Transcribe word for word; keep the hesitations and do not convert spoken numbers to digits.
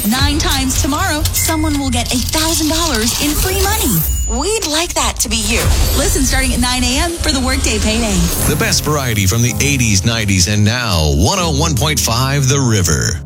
Nine times tomorrow, someone will get one thousand dollars in free money. We'd like that to be you. Listen starting at nine a.m. for the Workday Payday. The best variety from the eighties, nineties, and now. one oh one point five The River.